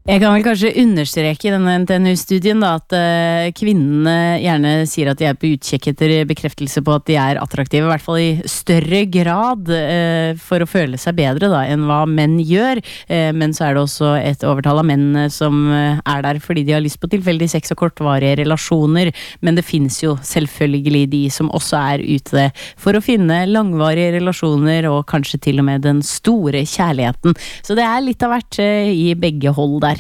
Jeg kan vel kanskje understreke i denne NTNU-studien da, at kvinnene gjerne sier at de er på utkikk etter bekreftelse på at de er attraktive, i hvert fall i større grad for å føle seg bedre da, enn hva menn gjør. Men så er det også et overtall av menn som er der fordi de har lyst på tilfeldig sex og kortvarige relasjoner. Men det finnes jo selvfølgelig de som også er ute for å finne langvarige relasjoner og kanskje til og med den store kjærligheten. Så det er litt av hvert i begge hold der.